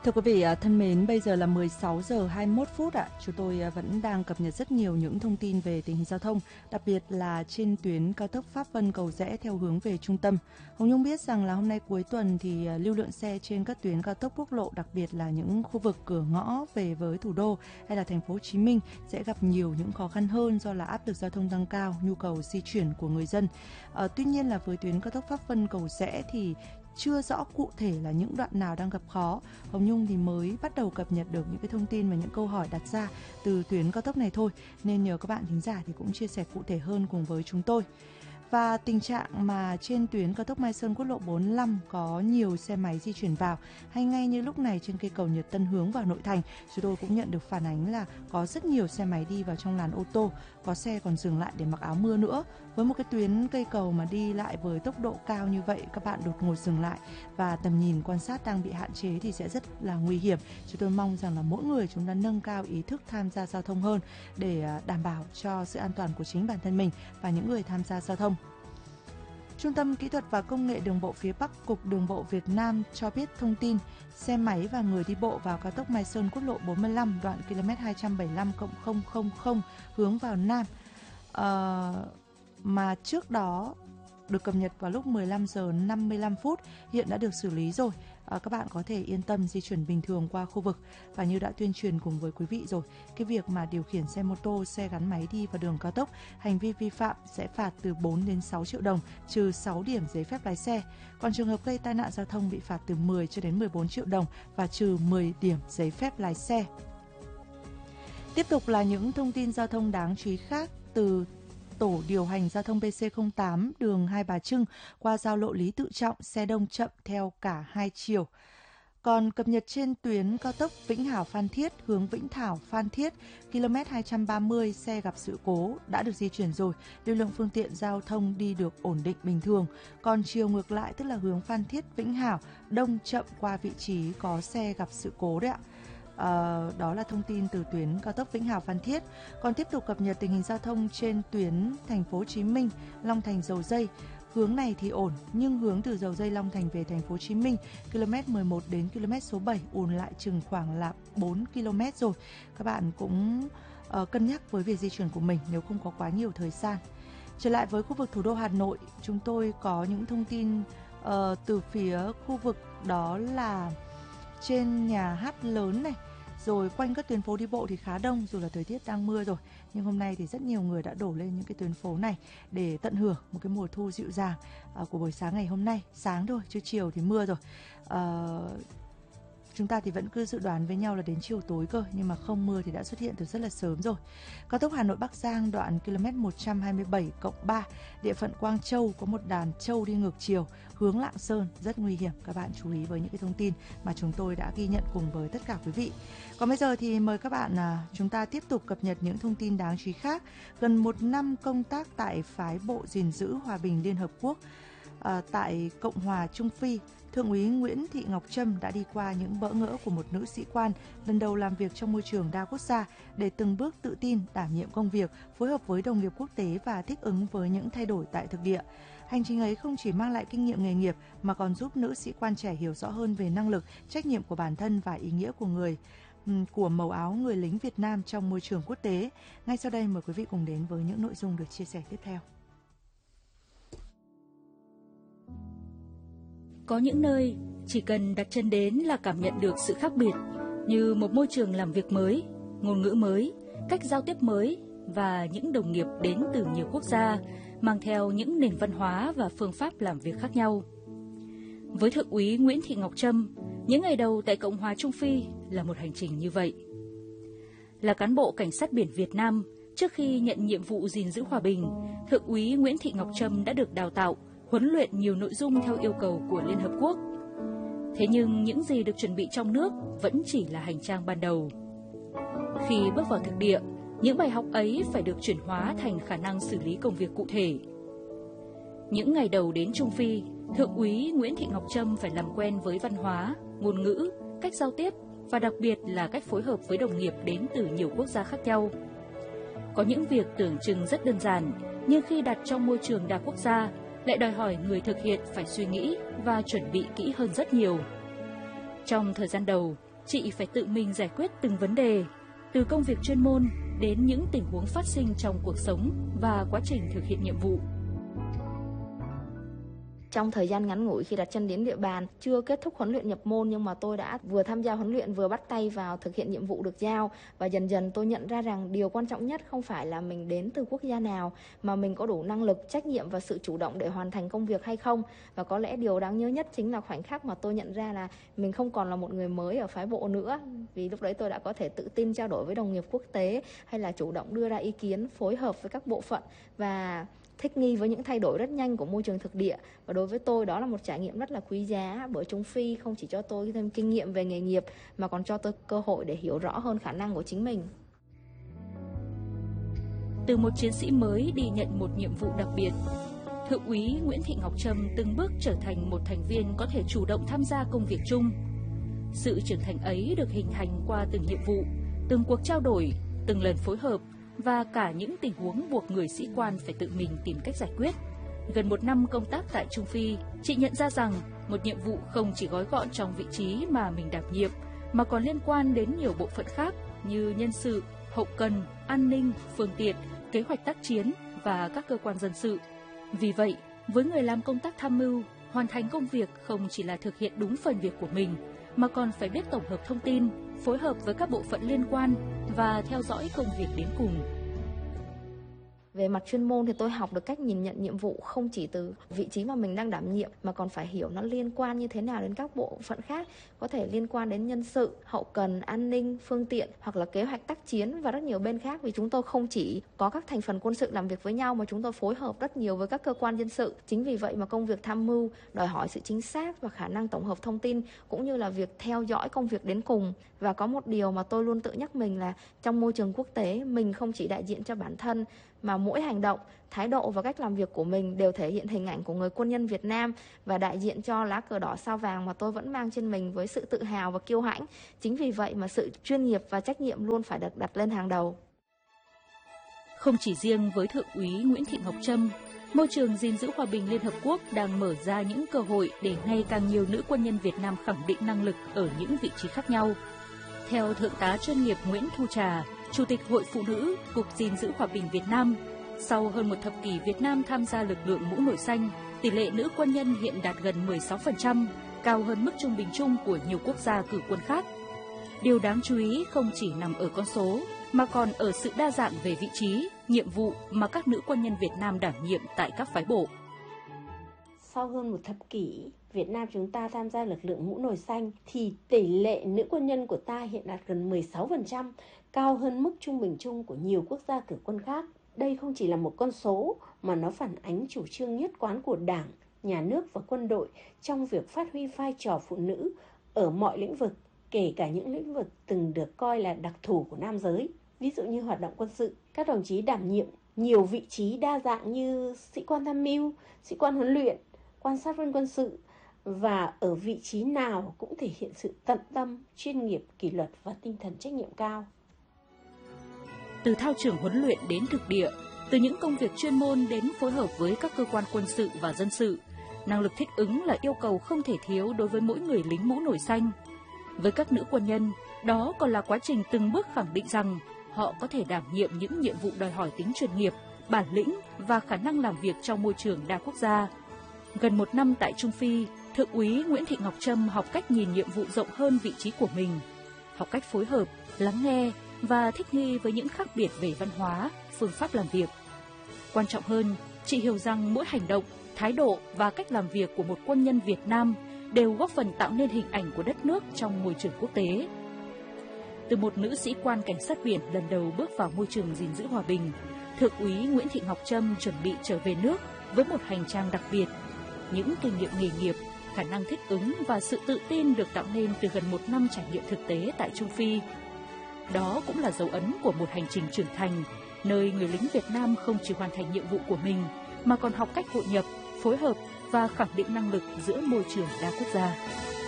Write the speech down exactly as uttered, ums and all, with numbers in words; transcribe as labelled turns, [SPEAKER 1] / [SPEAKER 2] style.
[SPEAKER 1] Thưa quý vị thân mến, bây giờ là mười sáu giờ hai mươi mốt phút ạ. Chúng tôi vẫn đang cập nhật rất nhiều những thông tin về tình hình giao thông, đặc biệt là trên tuyến cao tốc Pháp Vân Cầu Giẽ theo hướng về trung tâm. Hồng Nhung biết rằng là hôm nay cuối tuần thì lưu lượng xe trên các tuyến cao tốc quốc lộ, đặc biệt là những khu vực cửa ngõ về với thủ đô hay là thành phố Hồ Chí Minh sẽ gặp nhiều những khó khăn hơn do là áp lực giao thông tăng cao, nhu cầu di chuyển của người dân. À, tuy nhiên là với tuyến cao tốc Pháp Vân Cầu Giẽ thì chưa rõ cụ thể là những đoạn nào đang gặp khó. Hồng Nhung thì mới bắt đầu cập nhật được những cái thông tin và những câu hỏi đặt ra từ tuyến cao tốc này thôi, nên nhờ các bạn thính giả thì cũng chia sẻ cụ thể hơn cùng với chúng tôi. Và tình trạng mà trên tuyến cao tốc Mai Sơn quốc lộ bốn mươi lăm có nhiều xe máy di chuyển vào, hay ngay như lúc này trên cây cầu Nhật Tân hướng vào nội thành, chúng tôi cũng nhận được phản ánh là có rất nhiều xe máy đi vào trong làn ô tô, có xe còn dừng lại để mặc áo mưa nữa. Với một cái tuyến cây cầu mà đi lại với tốc độ cao như vậy, các bạn đột ngột dừng lại và tầm nhìn quan sát đang bị hạn chế thì sẽ rất là nguy hiểm. Chúng tôi mong rằng là mỗi người chúng ta nâng cao ý thức tham gia giao thông hơn để đảm bảo cho sự an toàn của chính bản thân mình và những người tham gia giao thông. Trung tâm Kỹ thuật và Công nghệ Đường bộ phía Bắc, Cục Đường bộ Việt Nam cho biết thông tin xe máy và người đi bộ vào cao tốc Mai Sơn quốc lộ bốn mươi lăm đoạn km hai trăm bảy mươi lăm cộng không không không hướng vào Nam uh, mà trước đó được cập nhật vào lúc mười lăm giờ năm mươi lăm phút hiện đã được xử lý rồi. À, các bạn có thể yên tâm di chuyển bình thường qua khu vực. Và như đã tuyên truyền cùng với quý vị rồi, cái việc mà điều khiển xe mô tô, xe gắn máy đi vào đường cao tốc, hành vi vi phạm sẽ phạt từ bốn đến sáu triệu đồng, trừ sáu điểm giấy phép lái xe. Còn trường hợp gây tai nạn giao thông bị phạt từ mười cho đến mười bốn triệu đồng và trừ mười điểm giấy phép lái xe. Tiếp tục là những thông tin giao thông đáng chú ý khác từ Tổ điều hành giao thông B C không tám đường Hai Bà Trưng qua giao lộ Lý Tự Trọng, xe đông chậm theo cả hai chiều. Còn cập nhật trên tuyến cao tốc Vĩnh Hảo Phan Thiết hướng Vĩnh Thảo Phan Thiết, km hai trăm ba mươi xe gặp sự cố đã được di chuyển rồi, lưu lượng phương tiện giao thông đi được ổn định bình thường. Còn chiều ngược lại tức là hướng Phan Thiết Vĩnh Hảo đông chậm qua vị trí có xe gặp sự cố đấy ạ. À, đó là thông tin từ tuyến cao tốc Vĩnh Hảo Phan Thiết. Còn tiếp tục cập nhật tình hình giao thông trên tuyến thành phố Hồ Chí Minh Long Thành Dầu Giây, hướng này thì ổn, nhưng hướng từ Dầu Giây Long Thành về thành phố Hồ Chí Minh km mười một đến km số bảy ùn lại chừng khoảng là bốn ki lô mét rồi. Các bạn cũng uh, cân nhắc với việc di chuyển của mình nếu không có quá nhiều thời gian. Trở lại với khu vực thủ đô Hà Nội, chúng tôi có những thông tin uh, từ phía khu vực đó là trên nhà hát lớn này, rồi quanh các tuyến phố đi bộ thì khá đông, dù là thời tiết đang mưa rồi. Nhưng hôm nay thì rất nhiều người đã đổ lên những cái tuyến phố này để tận hưởng một cái mùa thu dịu dàng uh, của buổi sáng ngày hôm nay. Sáng thôi, chứ chiều thì mưa rồi. Uh, Chúng ta thì vẫn cứ dự đoán với nhau là đến chiều tối cơ, nhưng mà không, mưa thì đã xuất hiện từ rất là sớm rồi. Cao tốc Hà Nội Bắc Giang đoạn km một trăm hai mươi bảy cộng ba, địa phận Quang Châu có một đàn trâu đi ngược chiều hướng Lạng Sơn, rất nguy hiểm. Các bạn chú ý với những cái thông tin mà chúng tôi đã ghi nhận cùng với tất cả quý vị. Còn bây giờ thì mời các bạn à, chúng ta tiếp tục cập nhật những thông tin đáng chú ý khác. Gần một năm công tác tại phái bộ gìn giữ hòa bình Liên Hợp Quốc à, tại Cộng hòa Trung Phi, Thượng úy Nguyễn Thị Ngọc Trâm đã đi qua những bỡ ngỡ của một nữ sĩ quan lần đầu làm việc trong môi trường đa quốc gia để từng bước tự tin đảm nhiệm công việc, phối hợp với đồng nghiệp quốc tế và thích ứng với những thay đổi tại thực địa. Hành trình ấy không chỉ mang lại kinh nghiệm nghề nghiệp mà còn giúp nữ sĩ quan trẻ hiểu rõ hơn về năng lực, trách nhiệm của bản thân và ý nghĩa của người của màu áo người lính Việt Nam trong môi trường quốc tế. Ngay sau đây mời quý vị cùng đến với những nội dung được chia sẻ tiếp theo.
[SPEAKER 2] Có những nơi chỉ cần đặt chân đến là cảm nhận được sự khác biệt, như một môi trường làm việc mới, ngôn ngữ mới, cách giao tiếp mới và những đồng nghiệp đến từ nhiều quốc gia, mang theo những nền văn hóa và phương pháp làm việc khác nhau. Với Thượng úy Nguyễn Thị Ngọc Trâm, những ngày đầu tại Cộng hòa Trung Phi là một hành trình như vậy. Là cán bộ cảnh sát biển Việt Nam, trước khi nhận nhiệm vụ gìn giữ hòa bình, Thượng úy Nguyễn Thị Ngọc Trâm đã được đào tạo, huấn luyện nhiều nội dung theo yêu cầu của Liên Hợp Quốc. Thế nhưng những gì được chuẩn bị trong nước vẫn chỉ là hành trang ban đầu. Khi bước vào thực địa, những bài học ấy phải được chuyển hóa thành khả năng xử lý công việc cụ thể. Những ngày đầu đến Trung Phi, Thượng úy Nguyễn Thị Ngọc Trâm phải làm quen với văn hóa, ngôn ngữ, cách giao tiếp và đặc biệt là cách phối hợp với đồng nghiệp đến từ nhiều quốc gia khác nhau. Có những việc tưởng chừng rất đơn giản, nhưng khi đặt trong môi trường đa quốc gia, lại đòi hỏi người thực hiện phải suy nghĩ và chuẩn bị kỹ hơn rất nhiều. Trong thời gian đầu, chị phải tự mình giải quyết từng vấn đề, từ công việc chuyên môn đến những tình huống phát sinh trong cuộc sống và quá trình thực hiện nhiệm vụ.
[SPEAKER 3] Trong thời gian ngắn ngủi khi đặt chân đến địa bàn, chưa kết thúc huấn luyện nhập môn nhưng mà tôi đã vừa tham gia huấn luyện vừa bắt tay vào thực hiện nhiệm vụ được giao. Và dần dần tôi nhận ra rằng điều quan trọng nhất không phải là mình đến từ quốc gia nào, mà mình có đủ năng lực, trách nhiệm và sự chủ động để hoàn thành công việc hay không. Và có lẽ điều đáng nhớ nhất chính là khoảnh khắc mà tôi nhận ra là mình không còn là một người mới ở phái bộ nữa. Vì lúc đấy tôi đã có thể tự tin trao đổi với đồng nghiệp quốc tế hay là chủ động đưa ra ý kiến, phối hợp với các bộ phận và thích nghi với những thay đổi rất nhanh của môi trường thực địa. Và đối với tôi đó là một trải nghiệm rất là quý giá, bởi Trung Phi không chỉ cho tôi thêm kinh nghiệm về nghề nghiệp mà còn cho tôi cơ hội để hiểu rõ hơn khả năng của chính mình.
[SPEAKER 2] Từ một chiến sĩ mới đi nhận một nhiệm vụ đặc biệt, Thượng úy Nguyễn Thị Ngọc Trâm từng bước trở thành một thành viên có thể chủ động tham gia công việc chung. Sự trưởng thành ấy được hình thành qua từng nhiệm vụ, từng cuộc trao đổi, từng lần phối hợp và cả những tình huống buộc người sĩ quan phải tự mình tìm cách giải quyết. Gần một năm công tác tại Trung Phi, chị nhận ra rằng một nhiệm vụ không chỉ gói gọn trong vị trí mà mình đảm nhiệm, mà còn liên quan đến nhiều bộ phận khác như nhân sự, hậu cần, an ninh, phương tiện, kế hoạch tác chiến và các cơ quan dân sự. Vì vậy, với người làm công tác tham mưu, hoàn thành công việc không chỉ là thực hiện đúng phần việc của mình, mà còn phải biết tổng hợp thông tin, phối hợp với các bộ phận liên quan và theo dõi công việc đến cùng.
[SPEAKER 3] Về mặt chuyên môn thì tôi học được cách nhìn nhận nhiệm vụ không chỉ từ vị trí mà mình đang đảm nhiệm mà còn phải hiểu nó liên quan như thế nào đến các bộ phận khác, có thể liên quan đến nhân sự, hậu cần, an ninh, phương tiện hoặc là kế hoạch tác chiến và rất nhiều bên khác. Vì chúng tôi không chỉ có các thành phần quân sự làm việc với nhau mà chúng tôi phối hợp rất nhiều với các cơ quan dân sự. Chính vì vậy mà công việc tham mưu đòi hỏi sự chính xác và khả năng tổng hợp thông tin cũng như là việc theo dõi công việc đến cùng. Và có một điều mà tôi luôn tự nhắc mình là trong môi trường quốc tế, mình không chỉ đại diện cho bản thân mà mỗi hành động, thái độ và cách làm việc của mình đều thể hiện hình ảnh của người quân nhân Việt Nam và đại diện cho lá cờ đỏ sao vàng mà tôi vẫn mang trên mình với sự tự hào và kiêu hãnh. Chính vì vậy mà sự chuyên nghiệp và trách nhiệm luôn phải được đặt lên hàng đầu.
[SPEAKER 2] Không chỉ riêng với Thượng úy Nguyễn Thị Ngọc Trâm, môi trường gìn giữ hòa bình Liên Hợp Quốc đang mở ra những cơ hội để ngày càng nhiều nữ quân nhân Việt Nam khẳng định năng lực ở những vị trí khác nhau. Theo Thượng tá chuyên nghiệp Nguyễn Thu Trà, Chủ tịch Hội Phụ nữ, Cục gìn giữ hòa bình Việt Nam, sau hơn một thập kỷ Việt Nam tham gia lực lượng mũ nổi xanh, tỷ lệ nữ quân nhân hiện đạt gần mười sáu phần trăm, cao hơn mức trung bình chung của nhiều quốc gia cử quân khác. Điều đáng chú ý không chỉ nằm ở con số, mà còn ở sự đa dạng về vị trí, nhiệm vụ mà các nữ quân nhân Việt Nam đảm nhiệm tại các phái bộ.
[SPEAKER 4] Sau hơn một thập kỷ, Việt Nam chúng ta tham gia lực lượng mũ nổi xanh thì tỷ lệ nữ quân nhân của ta hiện đạt gần mười sáu phần trăm, cao hơn mức trung bình chung của nhiều quốc gia cử quân khác. Đây không chỉ là một con số mà nó phản ánh chủ trương nhất quán của Đảng, Nhà nước và quân đội trong việc phát huy vai trò phụ nữ ở mọi lĩnh vực, kể cả những lĩnh vực từng được coi là đặc thù của nam giới. Ví dụ như hoạt động quân sự, các đồng chí đảm nhiệm nhiều vị trí đa dạng như sĩ quan tham mưu, sĩ quan huấn luyện, quan sát viên quân sự, và ở vị trí nào cũng thể hiện sự tận tâm, chuyên nghiệp, kỷ luật và tinh thần trách nhiệm cao.
[SPEAKER 2] Từ thao trường huấn luyện đến thực địa, từ những công việc chuyên môn đến phối hợp với các cơ quan quân sự và dân sự, năng lực thích ứng là yêu cầu không thể thiếu đối với mỗi người lính mũ nổi xanh. Với các nữ quân nhân, đó còn là quá trình từng bước khẳng định rằng họ có thể đảm nhiệm những nhiệm vụ đòi hỏi tính chuyên nghiệp, bản lĩnh và khả năng làm việc trong môi trường đa quốc gia. Gần một năm tại Trung Phi, Thượng úy Nguyễn Thị Ngọc Trâm học cách nhìn nhiệm vụ rộng hơn vị trí của mình, học cách phối hợp, lắng nghe và thích nghi với những khác biệt về văn hóa, phương pháp làm việc. Quan trọng hơn, chị hiểu rằng mỗi hành động, thái độ và cách làm việc của một quân nhân Việt Nam đều góp phần tạo nên hình ảnh của đất nước trong môi trường quốc tế. Từ một nữ sĩ quan cảnh sát biển lần đầu bước vào môi trường gìn giữ hòa bình, Thượng úy Nguyễn Thị Ngọc Trâm chuẩn bị trở về nước với một hành trang đặc biệt. Những kinh nghiệm nghề nghiệp, khả năng thích ứng và sự tự tin được tạo nên từ gần một năm trải nghiệm thực tế tại Trung Phi. Đó cũng là dấu ấn của một hành trình trưởng thành, nơi người lính Việt Nam không chỉ hoàn thành nhiệm vụ của mình, mà còn học cách hội nhập, phối hợp và khẳng định năng lực giữa môi trường đa quốc gia.